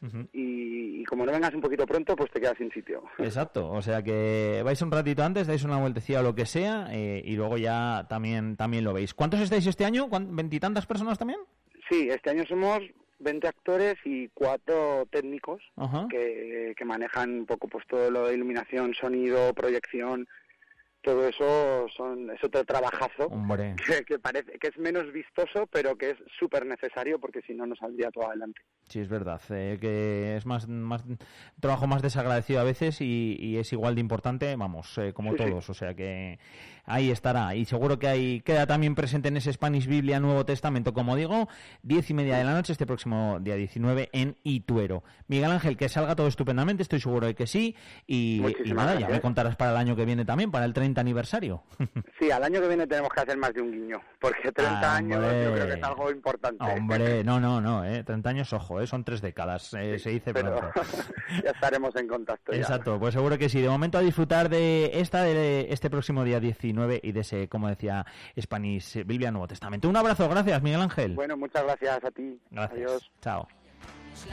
y como no vengas un poquito pronto, pues te quedas sin sitio. Exacto, o sea que vais un ratito antes, dais una vueltecilla o lo que sea, y luego ya también lo veis. ¿Cuántos estáis este año? ¿20 y tantas personas también? Sí, este año somos 20 actores y 4 técnicos que manejan un poco pues todo lo de iluminación, sonido, proyección. Todo eso es otro trabajazo que parece que es menos vistoso, pero que es súper necesario porque si no saldría todo adelante. Sí, es verdad, que es más trabajo más desagradecido a veces y es igual de importante, vamos, como todos, o sea que ahí estará. Y seguro que queda también presente en ese Spanish Biblia Nuevo Testamento, como digo, 10:30 de la noche este próximo día 19 en Ituero. Miguel Ángel, que salga todo estupendamente, estoy seguro de que sí, y nada, gracias. Ya me contarás para el año que viene también, para el 30 aniversario. Sí, al año que viene tenemos que hacer más de un guiño, porque 30 años yo creo que es algo importante. Hombre, no, 30 años, ojo, son 3 décadas, se dice pronto. Ya estaremos en contacto. Exacto, pues seguro que sí. De momento a disfrutar de este próximo día 19 y de ese, como decía, Spanish Biblia Nuevo Testamento. Un abrazo, gracias, Miguel Ángel. Bueno, muchas gracias a ti. Gracias. Adiós. Chao.